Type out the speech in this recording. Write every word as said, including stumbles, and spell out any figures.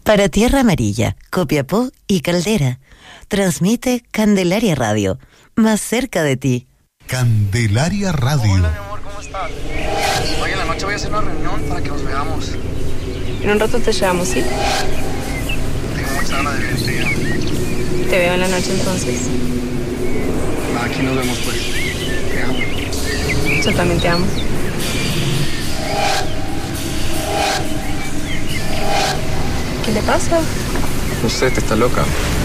Para Tierra Amarilla, Copiapó y Caldera, transmite Candelaria Radio, más cerca de ti. Candelaria Radio. Hola, mi amor, ¿cómo estás? Oye, en la noche voy a hacer una reunión para que nos veamos. En un rato te llevamos, ¿sí? Tengo mucha ganas de verte. Te veo en la noche entonces. Va, aquí nos vemos, pues. Te amo. Yo también te amo. ¿Qué le pasa? No sé, te está loca.